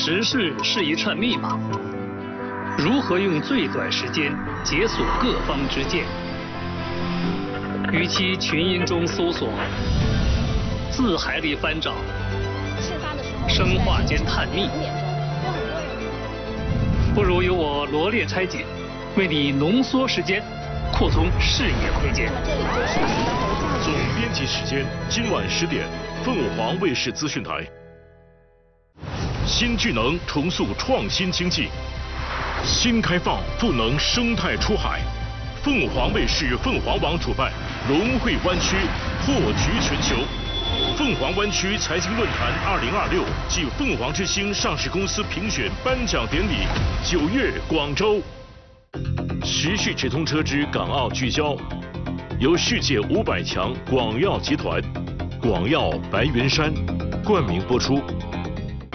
时事是一串密码，如何用最短时间解锁各方之见？与其群音中搜索，字海里翻找，生化间探秘，不如由我罗列拆解，为你浓缩时间，扩充视野空间。 总编辑时间今晚10点，凤凰卫视资讯台。新聚能重塑创新经济，新开放赋能生态出海。凤凰卫视凤凰网主办龙汇湾区破局全球凤凰湾区财经论坛2026暨凤凰之星上市公司评选颁奖典礼9月广州。时序直通车之港澳聚焦，由世界500强广药集团、广药白云山冠名播出。